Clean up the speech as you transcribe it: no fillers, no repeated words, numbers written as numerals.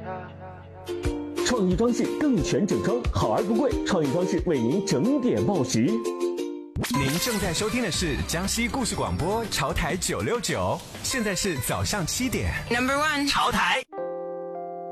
创意装饰更全整装，好而不贵。创意装饰为您整点报时。 您正在收听的是江西故事广播潮台969，现在是早上7点。 Number 1， 潮台。